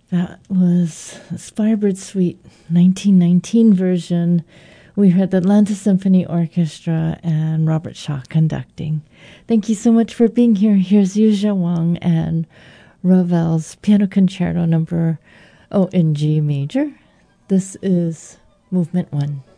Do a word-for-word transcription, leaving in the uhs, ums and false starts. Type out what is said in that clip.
That was Firebird Suite nineteen nineteen version. We heard the Atlanta Symphony Orchestra and Robert Shaw conducting. Thank you so much for being here. Here's Yuzha Wang and Ravel's Piano Concerto number, oh, in G major. This is Movement one.